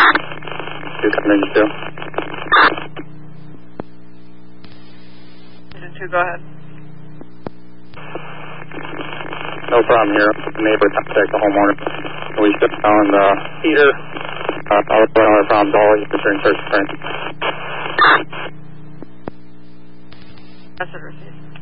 2 coming in 2. Engine 2, go ahead. No problem here. Neighbor contact the homeowner. We shut down the heater. Other problems, all you concerned search print. That's it, received.